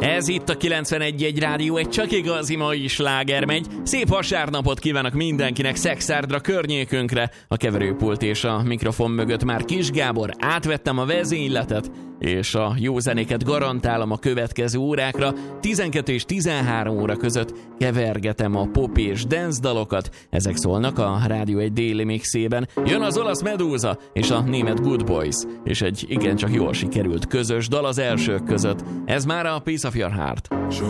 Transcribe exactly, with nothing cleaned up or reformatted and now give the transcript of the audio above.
Ez itt a kilencvenegy egy rádió, egy csak igazi mai sláger megy. Szép vasárnapot kívánok mindenkinek Szexárdra környékünkre. A keverőpult és a mikrofon mögött már Kis Gábor, átvettem a vezényletet, és a jó zenéket garantálom a következő órákra. tizenkettő és tizenhárom óra között kevergetem a pop és dance dalokat. Ezek szólnak a Rádió egy déli mixében. Jön az olasz Medúza és a német Good Boys, és egy igencsak jól sikerült közös dal az elsők között. Ez már a Piece of Your Heart.